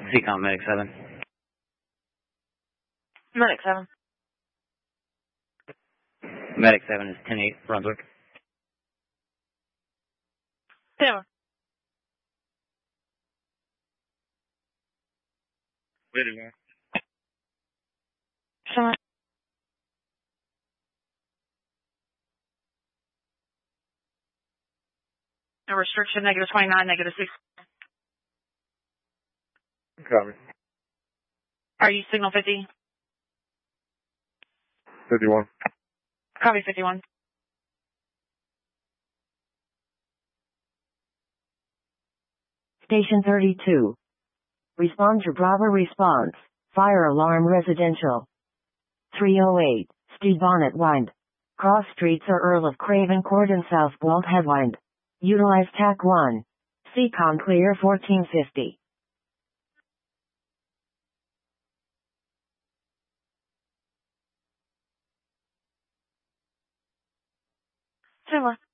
Seacom Medic 7. Medic 7. Medic 7 is 10-8, Brunswick. Taylor. Video. Shot. A restriction, -29, -6. Copy. Are you signal 50? 51. Copy 51. Station 32. Respond to Bravo response. Fire alarm residential. 308, Steve Bonnet Wind. Cross streets are Earl of Craven Court and South Walt Headwind. Utilize TAC 1. Seacom clear 1450. Taylor.